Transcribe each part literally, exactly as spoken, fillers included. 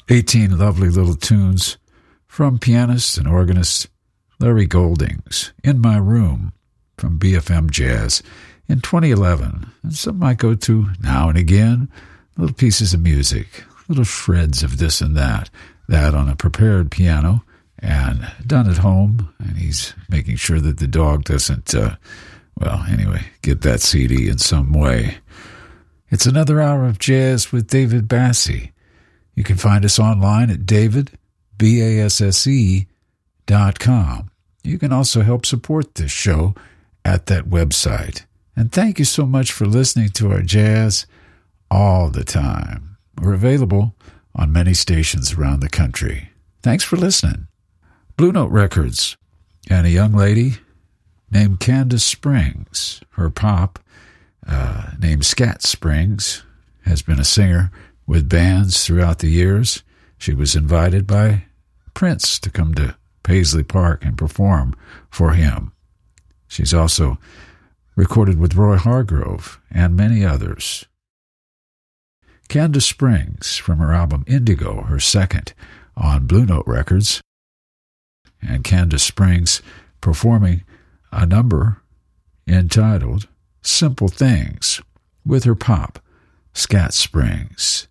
eighteen lovely little tunes from pianist and organist Larry Goldings, In My Room, from B F M Jazz in twenty eleven. And some might go to now and again, little pieces of music, little shreds of this and that, that on a prepared piano and done at home, and he's making sure that the dog doesn't, uh, well, anyway, get that C D in some way. It's another hour of jazz with David Basse. You can find us online at david, B A S S E, dot com. You can also help support this show at that website. And thank you so much for listening to our jazz all the time. We're available on many stations around the country. Thanks for listening. Blue Note Records and a young lady named Candace Springs. Her pop, uh, named Scat Springs, has been a singer with bands throughout the years. She was invited by Prince to come to Paisley Park and perform for him. She's also recorded with Roy Hargrove and many others. Candace Springs from her album Indigo, her second on Blue Note Records, and Candace Springs performing a number entitled Simple Things with her pop, Scat Springs.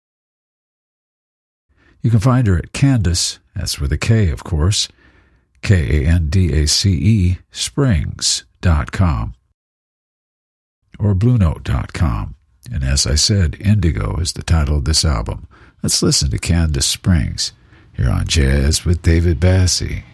You can find her at Candace, that's with a K, of course, K A N D A C E, springs dot com, or blue note dot com. And as I said, Indigo is the title of this album. Let's listen to Candace Springs here on Jazz with David Basse.